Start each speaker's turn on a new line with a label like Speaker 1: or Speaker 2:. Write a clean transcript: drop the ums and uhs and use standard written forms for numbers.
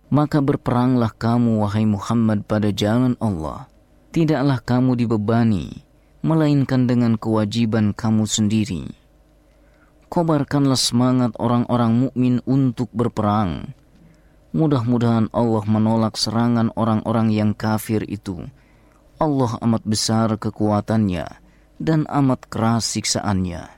Speaker 1: Maka berperanglah kamu, wahai Muhammad, pada jalan Allah. Tidaklah kamu dibebani, melainkan dengan kewajiban kamu sendiri. Kobarkanlah semangat orang-orang mukmin untuk berperang. Mudah-mudahan Allah menolak serangan orang-orang yang kafir itu. Allah amat besar kekuatannya dan amat keras siksaannya.